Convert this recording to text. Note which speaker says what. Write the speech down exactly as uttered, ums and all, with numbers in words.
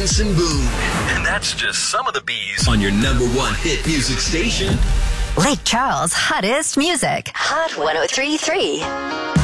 Speaker 1: Benson Boone.
Speaker 2: And that's just some of the bees
Speaker 1: on your number one hit music station.
Speaker 3: Lake Charles' hottest music. Hot one oh three point three.